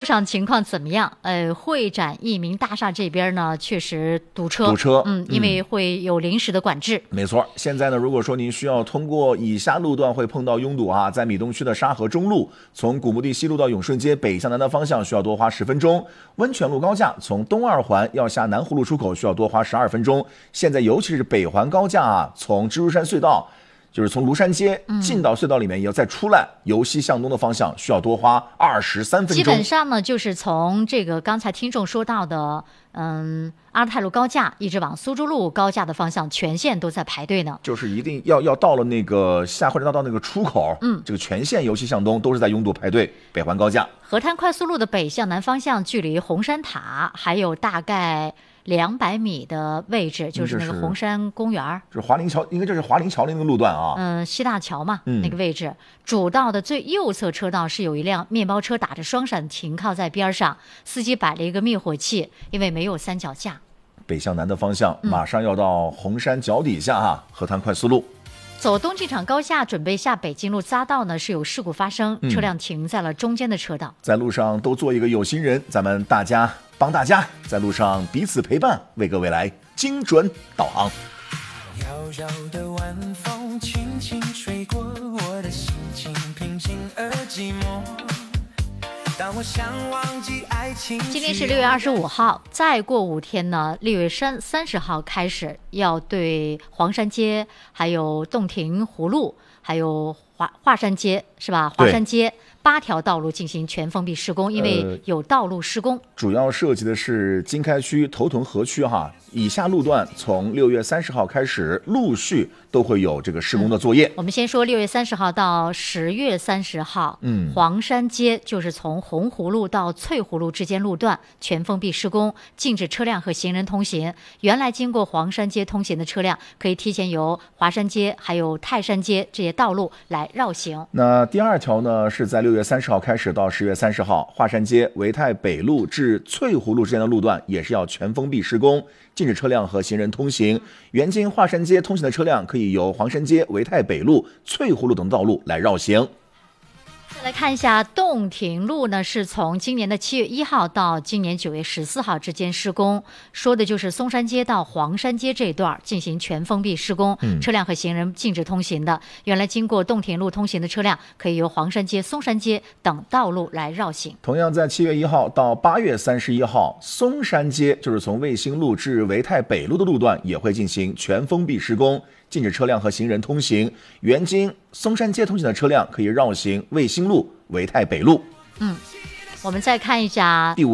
上情况怎么样？会展益民大厦这边呢，确实堵车，因为会有临时的管制。 没错，现在呢，如果说您需要通过以下路段会碰到拥堵啊，在米东区的沙河中路，从古墓地西路到永顺街北向南的方向需要多花10分钟；温泉路高架从东二环要下南湖路出口需要多花12分钟。现在尤其是北环高架啊，从蜘蛛山隧道。就是从庐山街进到隧道里面，也要再出来，由西向东的方向需要多花23分钟。 基本上呢，就是从这个刚才听众说到的，阿尔泰路高架一直往苏州路高架的方向，全线都在排队呢。 就是一定要到了那个下会站到那个出口，这个全线由西向东都是在拥堵排队。北环高架、 河滩快速路的北向南方向，距离红山塔还有大概200米的位置，就是那个红山公园， 就是华林桥，应该这是华林桥的那个路段啊。 西大桥嘛，那个位置，主道的最右侧车道是有一辆面包车打着双闪停靠在边上，司机摆了一个灭火器，因为没有三脚架。 北向南的方向，马上要到红山脚底下啊，河滩快速路。 走东机场高架准备下北京路匝道呢，是有事故发生，车辆停在了中间的车道。 在路上都做一个有心人，咱们帮大家在路上彼此陪伴，为各位来精准导航。 遥遥的晚风轻轻吹过，我的心情平静而寂寞。当我想忘记爱情， 今天是6月25号，再过5天呢，6月30号开始要对黄山街、还有洞庭湖路、还有华山街是吧？华山街8条道路进行全封闭施工，因为有道路施工。 主要涉及的是经开区、头屯河区哈，以下路段从6月30号开始陆续都会有这个施工的作业。 我们先说6月30号到10月30号，黄山街就是从洪湖路到翠湖路之间路段全封闭施工，禁止车辆和行人通行。原来经过黄山街通行的车辆，可以提前由华山街还有泰山街这些道路来绕行。 那第2条呢，是在6月30号开始到10月30号，华山街维泰北路至翠湖路之间的路段也是要全封闭施工，禁止车辆和行人通行。原经华山街通行的车辆可以由黄山街、维泰北路、翠湖路等道路来绕行。 再来看一下洞庭路呢，是从今年的7月1号到今年9月14号之间施工，说的就是松山街到黄山街这一段进行全封闭施工，车辆和行人禁止通行的。原来经过洞庭路通行的车辆可以由黄山街、松山街等道路来绕行。 同样在7月1号到8月31号，松山街就是从卫星路至维泰北路的路段也会进行全封闭施工，禁止车辆和行人通行。原经松山街通行的车辆可以绕行卫星路、维泰北路。 我们再看一下第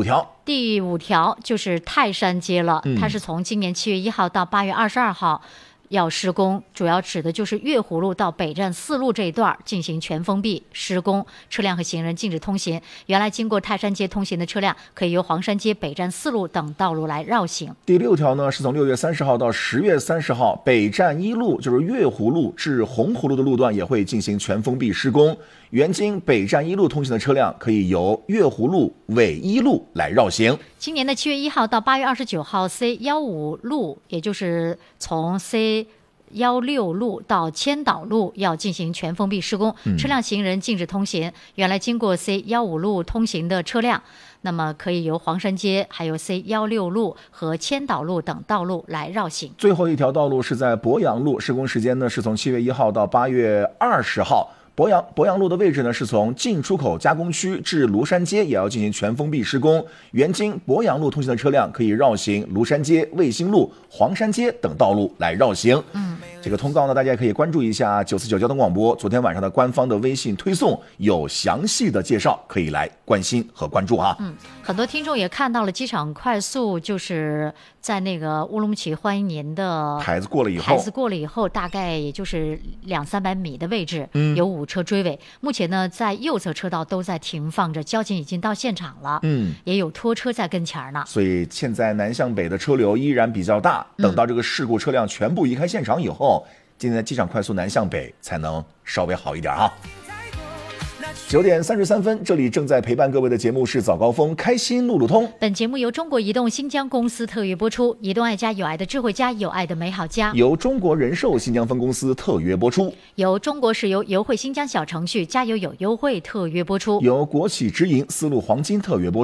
5 条就是泰山街了，它是从今年7月1号到8月22号要施工，主要指的就是月湖路到北站4路这一段进行全封闭施工，车辆和行人禁止通行。原来经过泰山街通行的车辆可以由黄山街、北站4路等道路来绕行。 第6条呢，是从6月30号到10月30号，北站1路就是月湖路至洪湖路的路段也会进行全封闭施工。原经北站1路通行的车辆可以由月湖路、纬1路来绕行。 今年的7月1号到8月29号 C15 路，也就是从 C16路到千岛路要进行全封闭施工，车辆行人禁止通行。原来经过 C15 路通行的车辆，那么可以由黄山街、还有 C16路和千岛路等道路来绕行。 最后一条道路是在博阳路，施工时间呢是从7月1号到8月20号。博阳路的位置呢，是从进出口加工区至庐山街也要进行全封闭施工。原经博阳路通行的车辆可以绕行庐山街、卫星路、黄山街等道路来绕行。这个通告呢，大家也可以关注一下949交通广播昨天晚上的官方的微信推送，有详细的介绍，可以来关心和关注啊。 很多听众也看到了机场快速，就是在那个乌鲁木齐欢迎您的牌子过了以后， 大概也就是200-300米的位置，有5车追尾。目前呢，在右侧车道都在停放着，交警已经到现场了，也有拖车在跟前呢。 所以现在南向北的车流依然比较大，等到这个事故车辆全部移开现场以后，今天的机场快速南向北才能稍微好一点啊。9点33分，这里正在陪伴各位的节目是早高峰开心路路通。 本节目由中国移动新疆公司特约播出，移动爱家有爱的智慧家，有爱的美好家。 由中国人寿新疆分公司特约播出， 由中国石油油汇新疆小程序加油有优惠特约播出， 由国企直营丝路黄金特约播出。